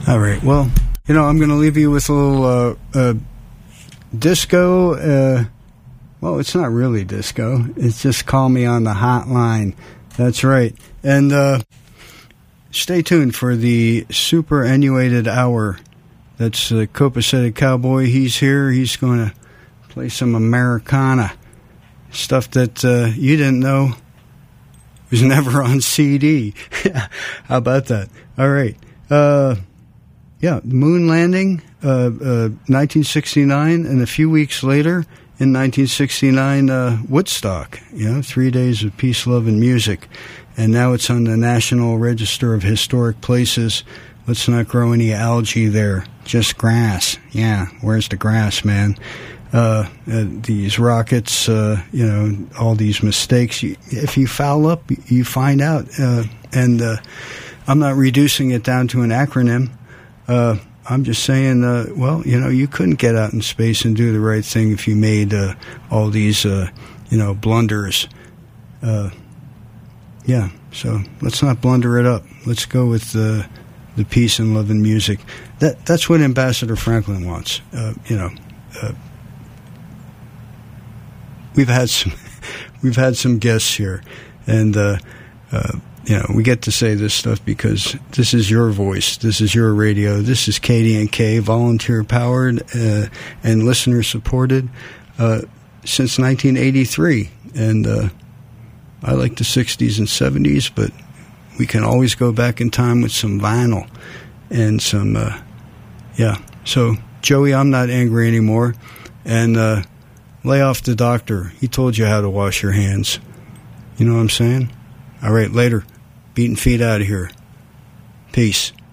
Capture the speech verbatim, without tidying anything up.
All right. Well, you know, I'm going to leave you with a little uh, uh, disco. Uh, well, it's not really disco. It's just Call Me on the Hotline. That's right. And uh, stay tuned for the superannuated hour. That's the Copacetic Cowboy. He's here. He's going to play some Americana. Stuff that uh, you didn't know was never on C D. How about that? All right. Uh, yeah, moon landing, uh, uh, nineteen sixty-nine, and a few weeks later, in nineteen sixty-nine, uh, Woodstock. You know, three days of peace, love, and music. And now it's on the National Register of Historic Places. Let's not grow any algae there. Just grass. Yeah, where's the grass, man? Uh, uh, these rockets, uh, you know, all these mistakes. You, if you foul up, you find out. Uh, and uh, I'm not reducing it down to an acronym. Uh, I'm just saying, uh, well, you know, you couldn't get out in space and do the right thing if you made uh, all these, uh, you know, blunders. Uh, yeah, so let's not blunder it up. Let's go with uh, the peace and love and music. That That's what Ambassador Franklin wants, uh, you know. Uh, We've had some, we've had some guests here, and uh, uh, you know we get to say this stuff because this is your voice, this is your radio, this is K D N K, volunteer powered uh, and listener supported uh, since nineteen eighty-three, and uh, I like the sixties and seventies, but we can always go back in time with some vinyl and some, uh, yeah. So Joey, I'm not angry anymore, and. Uh, Lay off the doctor. He told you how to wash your hands. You know what I'm saying? All right, later. Beating feet out of here. Peace.